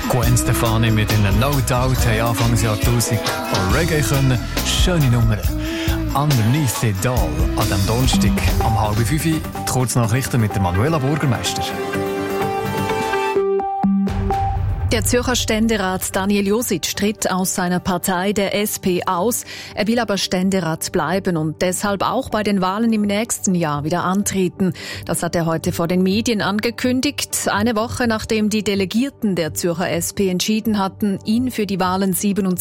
Gwen Stefani mit ihnen No Doubt haben Anfangs Jahrtausend auch Reggae können. Schöne Nummern. Underneath it all an diesem Donnerstag am 4:30 die Kurznachrichten mit der Manuela Burgermeister. Der Zürcher Ständerat Daniel Josic tritt aus seiner Partei der SP aus. Er will aber Ständerat bleiben und deshalb auch bei den Wahlen im nächsten Jahr wieder antreten. Das hat er heute vor den Medien angekündigt, eine Woche nachdem die Delegierten der Zürcher SP entschieden hatten, ihn für die Wahlen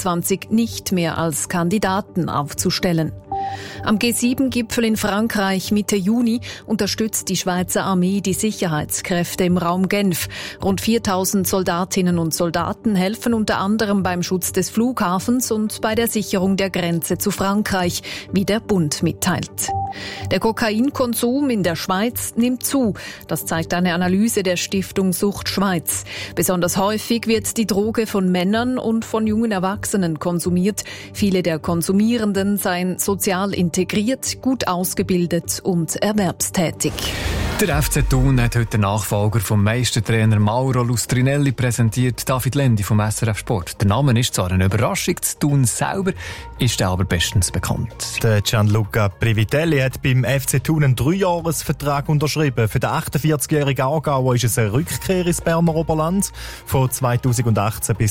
27 nicht mehr als Kandidaten aufzustellen. Am G7-Gipfel in Frankreich Mitte Juni unterstützt die Schweizer Armee die Sicherheitskräfte im Raum Genf. Rund 4000 Soldatinnen und Soldaten helfen unter anderem beim Schutz des Flughafens und bei der Sicherung der Grenze zu Frankreich, wie der Bund mitteilt. Der Kokainkonsum in der Schweiz nimmt zu. Das zeigt eine Analyse der Stiftung Sucht Schweiz. Besonders häufig wird die Droge von Männern und von jungen Erwachsenen konsumiert. Viele der Konsumierenden seien sozial integriert, gut ausgebildet und erwerbstätig. Der FC Thun hat heute den Nachfolger vom Meistertrainer Mauro Lustrinelli präsentiert, David Lendi vom SRF Sport. Der Name ist zwar eine Überraschung, Thun selber ist aber bestens bekannt. Der Gianluca Privitelli hat beim FC Thun einen 3-Jahres-Vertrag unterschrieben. Für den 48-jährigen Aargauer ist es eine Rückkehr ins Berner Oberland. Von 2018 bis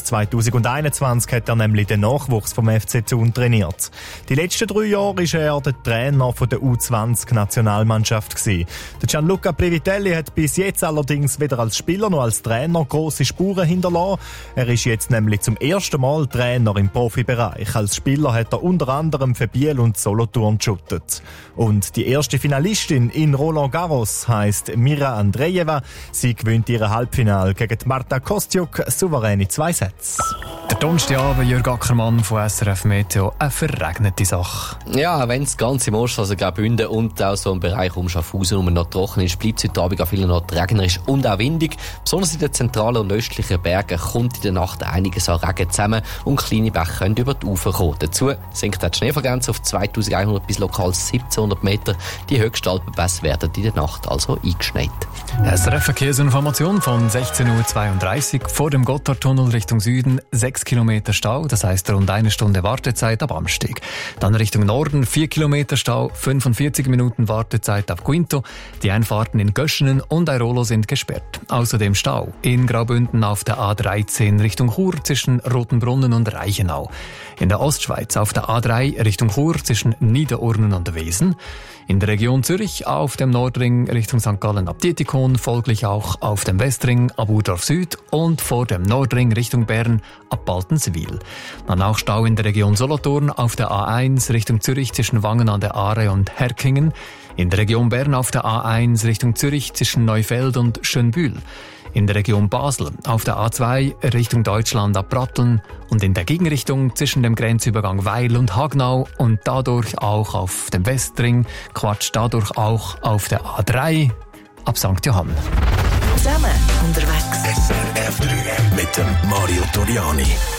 2021 hat er nämlich den Nachwuchs vom FC Thun trainiert. Die letzten 3 Jahre war er der Trainer der U20-Nationalmannschaft. Der Gianluca Privitelli hat bis jetzt allerdings weder als Spieler noch als Trainer grosse Spuren hinterlassen. Er ist jetzt nämlich zum ersten Mal Trainer im Profibereich. Als Spieler hat er unter anderem für Biel und Solothurn geschuttet. Und die erste Finalistin in Roland Garros heisst Mira Andreeva. Sie gewinnt ihr Halbfinale gegen Marta Kostyuk souverän in 2 Sätze. Der Donnerstagabend, Jörg Ackermann von SRF Meteo, eine verregnete Sache. Ja, wenn es ganz im Osten, also Graubünden und auch so im Bereich um Schaffhausen noch trocken ist, bleibt es heute Abend auch vielen Orten regnerisch und auch windig. Besonders in den zentralen und östlichen Bergen kommt in der Nacht einiges an Regen zusammen und kleine Bäche können über die Ufer kommen. Dazu sinkt die Schneefallgrenze auf 2100 bis lokal 1700 Meter. Die höchsten Alpenpässe werden in der Nacht also eingeschneit. SRF Verkehrsinformation von 16:32 Uhr vor dem Gotthardtunnel Richtung Süden 6 Kilometer Stau, das heisst rund 1 Stunde Wartezeit ab Amsteg. Dann Richtung Norden 4 Kilometer Stau, 45 Minuten Wartezeit ab Quinto. Die Einfahrten in Göschenen und Airolo sind gesperrt. Außerdem Stau in Graubünden auf der A13 Richtung Chur zwischen Rotenbrunnen und Reichenau. In der Ostschweiz auf der A3 Richtung Chur zwischen Niederurnen und Wesen. In der Region Zürich auf dem Nordring Richtung St. Gallen ab Dietikon, folglich auch auf dem Westring ab Urdorf Süd und vor dem Nordring Richtung Bern ab Baltenswil. Dann auch Stau in der Region Solothurn auf der A1 Richtung Zürich zwischen Wangen an der Aare und Herkingen. In der Region Bern auf der A1 Richtung Zürich zwischen Neufeld und Schönbühl. In der Region Basel auf der A2 Richtung Deutschland ab Pratteln und in der Gegenrichtung zwischen dem Grenzübergang Weil und Hagnau und dadurch auch auf dem Westring, dadurch auch auf der A3 ab St. Johann. Zusammen unterwegs. SRF 3 mit dem Mario Toriani.